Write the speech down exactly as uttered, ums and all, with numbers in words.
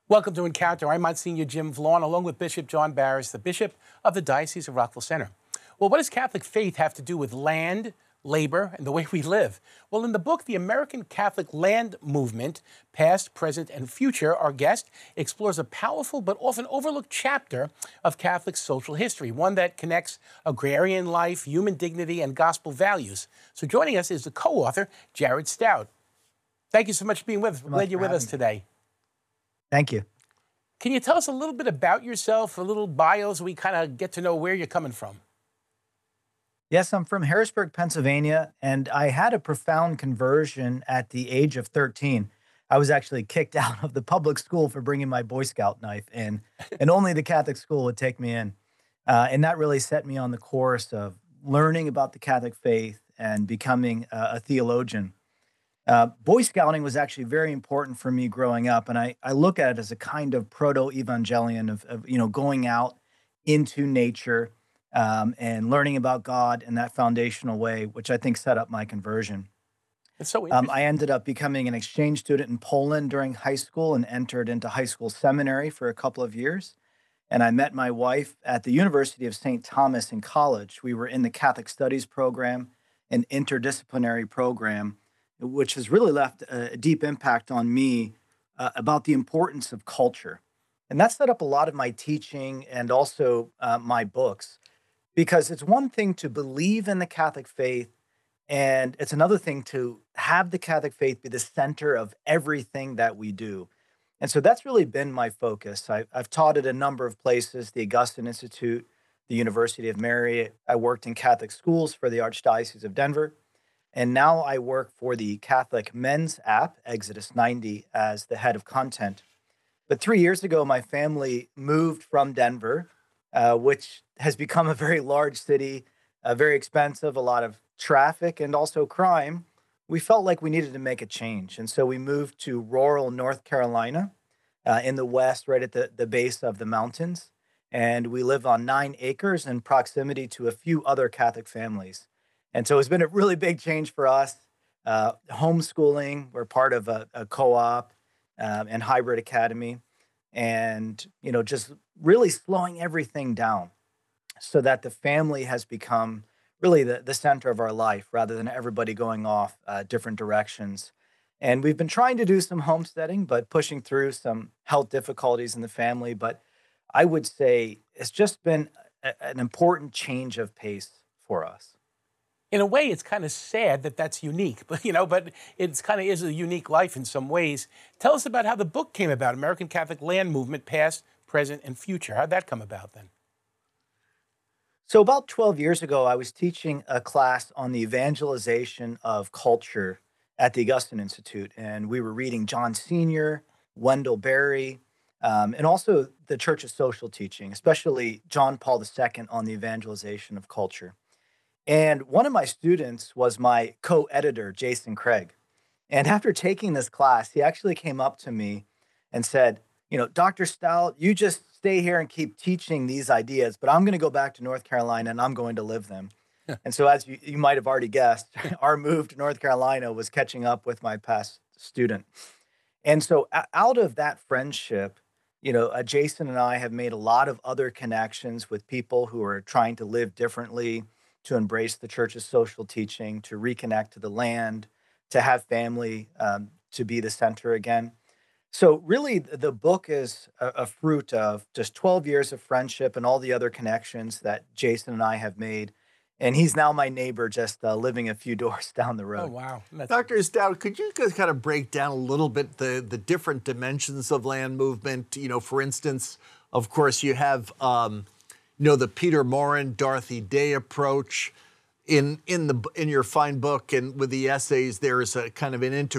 Welcome to Encounter. I'm Monsignor Jim Vaughn, along with Bishop John Barris, the Bishop of the Diocese of Rockville Centre. Well, what does Catholic faith have to do with land, labor, and the way we live? Well, in the book, The American Catholic Land Movement, Past, Present, and Future, our guest explores a powerful but often overlooked chapter of Catholic social history, one that connects agrarian life, human dignity, and gospel values. So joining us is the co-author, Jared Stout. Thank you so much for being with us. We're glad you're with us today. Thank you. Can you tell us a little bit about yourself, a little bio, so we kind of get to know where you're coming from? Yes, I'm from Harrisburg, Pennsylvania, and I had a profound conversion at the age of thirteen. I was actually kicked out of the public school for bringing my Boy Scout knife in, and only the Catholic school would take me in. Uh, and that really set me on the course of learning about the Catholic faith and becoming a, a theologian. Uh, Boy Scouting was actually very important for me growing up, and I, I look at it as a kind of proto-evangelion of, of, you know, going out into nature um, and learning about God in that foundational way, which I think set up my conversion. It's so interesting. Um, I ended up becoming an exchange student in Poland during high school and entered into high school seminary for a couple of years. And I met my wife at the University of Saint Thomas in college. We were in the Catholic Studies program, an interdisciplinary program, which has really left a deep impact on me uh, about the importance of culture. And that set up a lot of my teaching and also uh, my books, because it's one thing to believe in the Catholic faith, and it's another thing to have the Catholic faith be the center of everything that we do. And so that's really been my focus. I, I've taught at a number of places, the Augustine Institute, the University of Mary. I worked in Catholic schools for the Archdiocese of Denver. And now I work for the Catholic Men's app, Exodus ninety, as the head of content. But three years ago, my family moved from Denver, uh, which has become a very large city, uh, very expensive, a lot of traffic, and also crime. We felt like we needed to make a change. And so we moved to rural North Carolina uh, in the west, right at the, the base of the mountains. And we live on nine acres in proximity to a few other Catholic families. And so it's been a really big change for us. Uh, homeschooling, we're part of a, a co-op um, and hybrid academy, and you know, just really slowing everything down so that the family has become really the, the center of our life rather than everybody going off uh, different directions. And we've been trying to do some homesteading, but pushing through some health difficulties in the family. But I would say it's just been a, an important change of pace for us. In a way, it's kind of sad that that's unique, but you know, but it's kind of is a unique life in some ways. Tell us about how the book came about, American Catholic Land Movement, Past, Present, and Future. How'd that come about then? So about twelve years ago, I was teaching a class on the evangelization of culture at the Augustine Institute, and we were reading John Senior, Wendell Berry, um, and also the Church's social teaching, especially John Paul the Second on the evangelization of culture. And one of my students was my co-editor, Jason Craig. And after taking this class, he actually came up to me and said, you know, Doctor Stout, you just stay here and keep teaching these ideas, but I'm going to go back to North Carolina and I'm going to live them. And so as you, you might have already guessed, our move to North Carolina was catching up with my past student. And so out of that friendship, you know, uh, Jason and I have made a lot of other connections with people who are trying to live differently, to embrace the Church's social teaching, to reconnect to the land, to have family, um, to be the center again. So really, the book is a, a fruit of just twelve years of friendship and all the other connections that Jason and I have made. And he's now my neighbor, just uh, living a few doors down the road. Oh, wow. That's... Doctor Stout, could you just kind of break down a little bit the, the different dimensions of land movement? You know, for instance, of course, you have... Um, You know, the Peter Maurin, Dorothy Day approach in in the in your fine book and with the essays, there is a kind of an integral